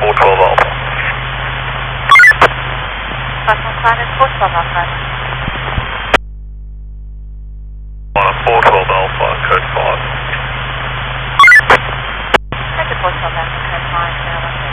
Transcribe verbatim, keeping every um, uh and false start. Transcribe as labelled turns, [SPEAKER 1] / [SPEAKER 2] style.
[SPEAKER 1] four twelve Alpha.
[SPEAKER 2] Boston Planet four twelve Alpha.
[SPEAKER 1] On a four twelve Alpha, code five.
[SPEAKER 2] That's a four twelve Alpha, code five, zero one zero.